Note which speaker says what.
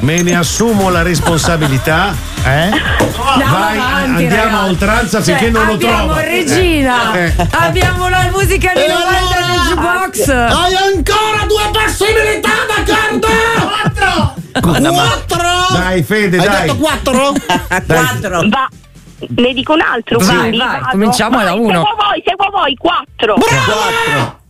Speaker 1: me ne assumo la responsabilità. Vai,
Speaker 2: avanti,
Speaker 1: andiamo
Speaker 2: ragazzi.
Speaker 1: a oltranza finché non lo trovo.
Speaker 2: Abbiamo Regina, abbiamo la musica di 90 del jukebox.
Speaker 3: Hai ancora 2 possibilità, d'accordo? 4.
Speaker 1: Dai, Fede,
Speaker 3: Hai
Speaker 1: dai.
Speaker 3: detto 4?
Speaker 4: 4.
Speaker 5: Va. Ne dico un altro,
Speaker 2: Vai,
Speaker 5: quindi
Speaker 2: vai,
Speaker 5: vado.
Speaker 2: cominciamo da
Speaker 5: Vai,
Speaker 2: uno.
Speaker 5: Seguo voi, 4.
Speaker 3: Bravo!